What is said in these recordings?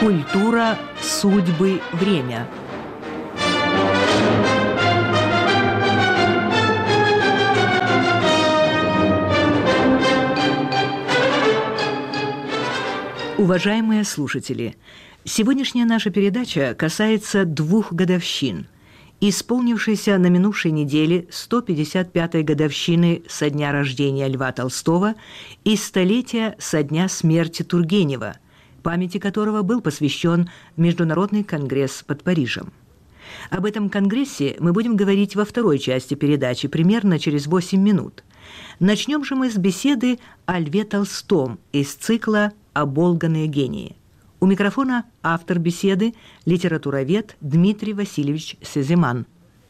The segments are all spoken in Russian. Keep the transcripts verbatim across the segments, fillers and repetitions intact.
Культура, судьбы, время. Уважаемые слушатели, сегодняшняя наша передача касается двух годовщин. Исполнившейся на минувшей неделе сто пятьдесят пятой годовщины со дня рождения Льва Толстого и столетия со дня смерти Тургенева, памяти которого был посвящен Международный конгресс под Парижем. Об этом конгрессе мы будем говорить во второй части передачи, примерно через восемь минут. Начнем же мы с беседы о Льве Толстом из цикла «Оболганные гении». У микрофона автор беседы, литературовед Дмитрий Васильевич Сеземан.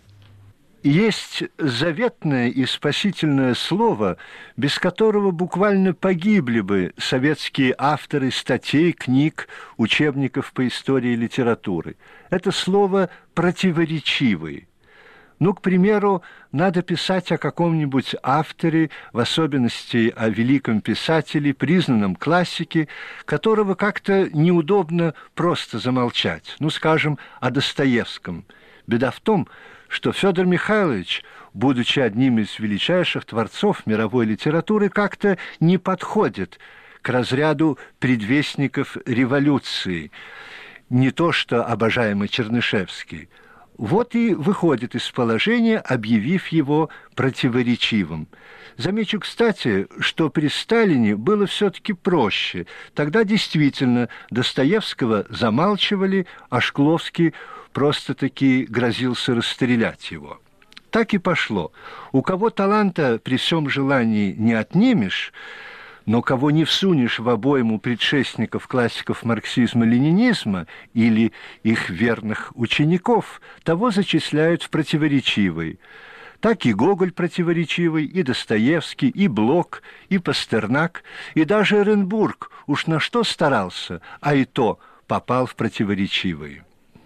Есть заветное и спасительное слово, без которого буквально погибли бы советские авторы статей, книг, учебников по истории и литературы. Это слово «противоречивый». Ну, к примеру, надо писать о каком-нибудь авторе, в особенности о великом писателе, признанном классике, которого как-то неудобно просто замолчать. Ну, скажем, о Достоевском. Беда в том, что Федор Михайлович, будучи одним из величайших творцов мировой литературы, как-то не подходит к разряду предвестников революции. Не то что обожаемый Чернышевский. Вот и выходит из положения, объявив его противоречивым. Замечу, кстати, что при Сталине было все-таки проще. Тогда действительно Достоевского замалчивали, а Шкловский просто-таки грозился расстрелять его. Так и пошло. У кого таланта при всем желании не отнимешь, но кого не всунешь в обойму предшественников классиков марксизма-ленинизма или их верных учеников, того зачисляют в противоречивый. Так и Гоголь противоречивый, и Достоевский, и Блок, и Пастернак, и даже Эренбург уж на что старался, а и то попал в противоречивый.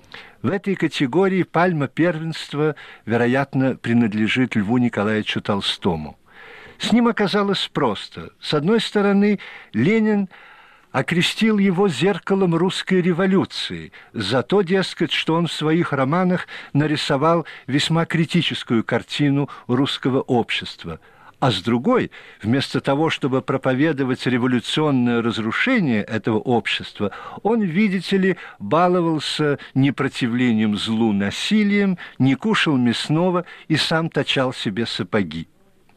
В этой категории пальма первенства, вероятно, принадлежит Льву Николаевичу Толстому. С ним оказалось просто. С одной стороны, Ленин окрестил его зеркалом русской революции за то, дескать, что он в своих романах нарисовал весьма критическую картину русского общества. А с другой, вместо того, чтобы проповедовать революционное разрушение этого общества, он, видите ли, баловался непротивлением злу насилием, не кушал мясного и сам точал себе сапоги.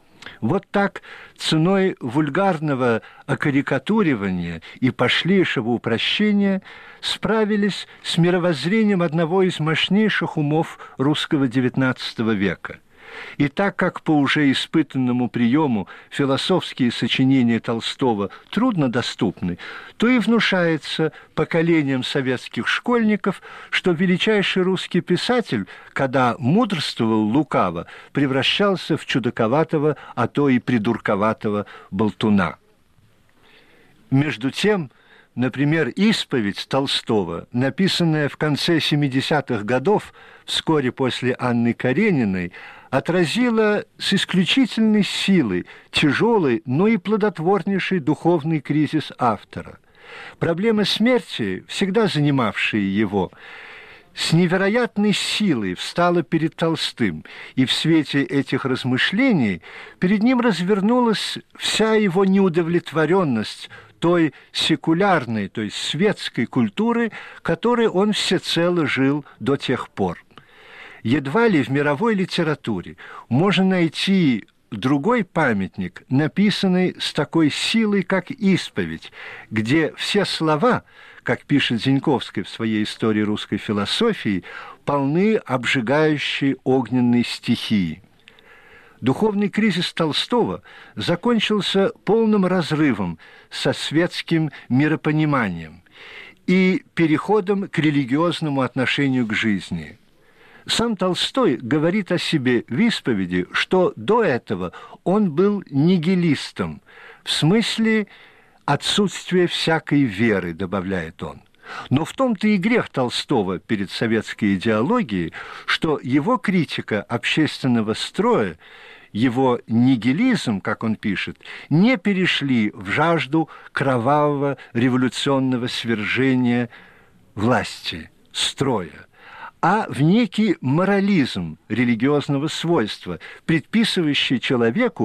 Вот так ценой вульгарного окарикатуривания и пошлейшего упрощения справились с мировоззрением одного из мощнейших умов русского девятнадцатого века. И так как по уже испытанному приему философские сочинения Толстого труднодоступны, то и внушается поколением советских школьников, что величайший русский писатель, когда мудрствовал лукаво, превращался в чудаковатого, а то и придурковатого болтуна. Между тем, например, «Исповедь» Толстого, написанная в конце семидесятых годов, вскоре после Анны Карениной, отразила с исключительной силой тяжелый, но и плодотворнейший духовный кризис автора. Проблема смерти, всегда занимавшая его, с невероятной силой встала перед Толстым, и в свете этих размышлений перед ним развернулась вся его неудовлетворенность той секулярной, то есть светской культуры, которой он всецело жил до тех пор. Едва ли в мировой литературе можно найти другой памятник, написанный с такой силой, как «Исповедь», где все слова, как пишет Зиньковский в своей истории русской философии, полны обжигающей огненной стихии. Духовный кризис Толстого закончился полным разрывом со светским миропониманием и переходом к религиозному отношению к жизни. Сам Толстой говорит о себе в «Исповеди», что до этого он был нигилистом, в смысле отсутствия всякой веры, добавляет он. Но в том-то и грех Толстого перед советской идеологией, что его критика общественного строя, его нигилизм, как он пишет, не перешли в жажду кровавого революционного свержения власти, строя, а в некий морализм религиозного свойства, предписывающий человеку